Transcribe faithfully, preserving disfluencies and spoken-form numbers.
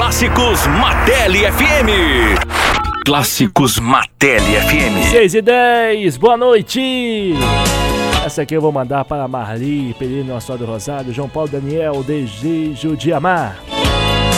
Clássicos Martelli F M. Clássicos Martelli F M. seis e dez, boa noite. Essa aqui eu vou mandar para Marli, Pereira, Nossa Senhora do Rosário, João Paulo Daniel, Desejo de Amar.